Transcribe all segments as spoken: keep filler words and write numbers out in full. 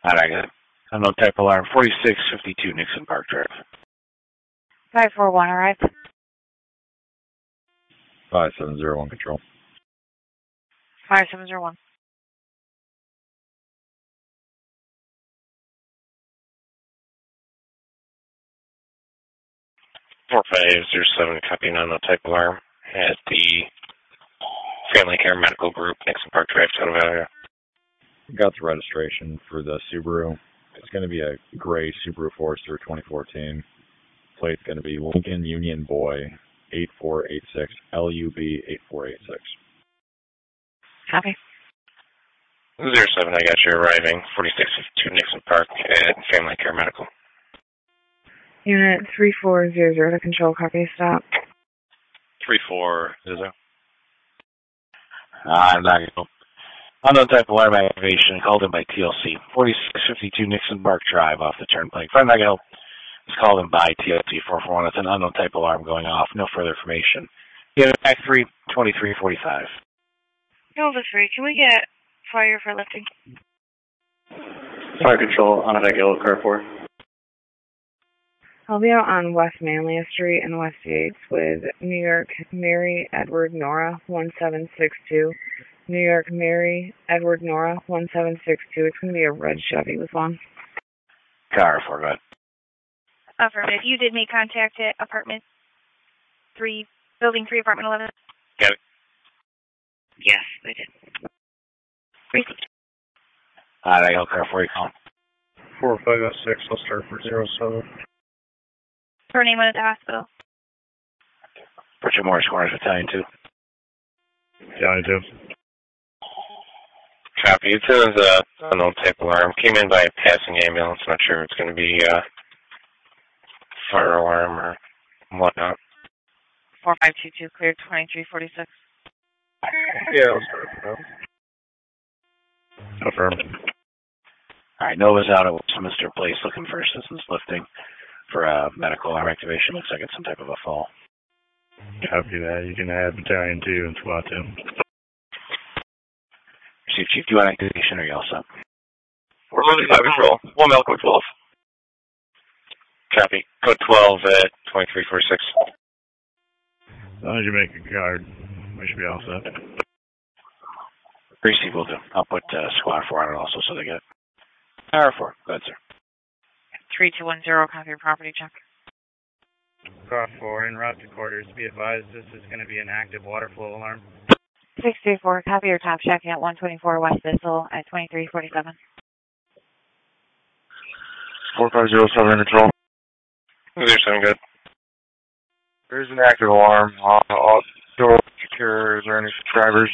Alright, I got it. Unknown type alarm, forty-six fifty-two Nixon Park Drive. five four one, arrive. five seven zero one, control. five seven zero one. four five zero seven, copy unknown type alarm at the Family Care Medical Group, Nixon Park Drive, Total Valley. Got the registration for the Subaru. It's going to be a gray Subaru Forester twenty fourteen. Plate's going to be Lincoln Union Boy eight four eight six, L U B eight four eight six. Copy. zero seven, I got you arriving, forty-six fifty-two Nixon Park at Family Care Medical. Unit three four zero zero to control, copy, stop. three four zero. Ah, I'm not going to. Unknown type alarm activation called in by T L C. forty-six fifty-two Nixon Park Drive off the turnpike. Friend, I can help. It's called in by T L C four four one. It's an unknown type alarm going off. No further information. Unit Act three, twenty-three forty-five. Nova three, can we get fire for lifting? Fire control, on attack yellow car four. I'll be out on West Manlia Street and West Yates with New York Mary Edward Nora one seven six two. New York Mary Edward Nora one seven six two. It's going to be a red Chevy with one. Car four, go ahead. Affirmative. You did make contact at apartment three, building three, apartment eleven. Got it. Yes, I did. Received. Alright, I got car four, you call. four five oh six, I'll start for zero seven. Her name went at the hospital. Richard Morris, Corners Battalion two. Yeah, I do. Copy. It says uh, unknown type alarm. Came in by a passing ambulance. Not sure if it's going to be uh, fire alarm or whatnot. four five two two, clear twenty-three forty-six. Yeah, I'll start for now. Affirm. Alright, Nova's out at Westminster Place looking for assistance lifting for uh, medical alarm activation. Looks like it's some type of a fall. Copy that. You can add battalion two and SWAT two. Receive Chief, do you want activation or are you all set? We're losing my control. One Mel, code twelve. Copy. Code twelve at twenty-three forty-six. As long as you make a card, we should be all set. Receive will do. I'll put uh, squad four on it also so they get it. R four, go ahead, sir. three two one zero, copy your property check. Car four, en route to quarters. Be advised, this is going to be an active water flow alarm. six three four, copy your top checking at one twenty-four West Bissell at twenty-three forty-seven. four five zero seven, control. zero seven, good. There's an active alarm. Uh, all door secure. Is there any subscribers?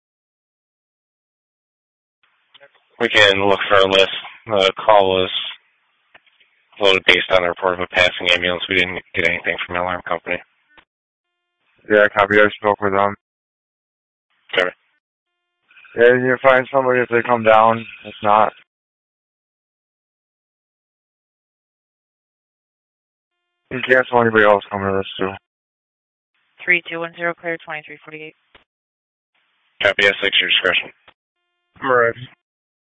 We can look for a list. The call was loaded based on the report of a passing ambulance. We didn't get anything from the alarm company. Yeah, copy. I spoke with them. Okay. Yeah, you find somebody if they come down. If not, you can cancel anybody else coming to this too. three two one zero, clear twenty-three forty-eight. Copy, S six, your discretion. Correct.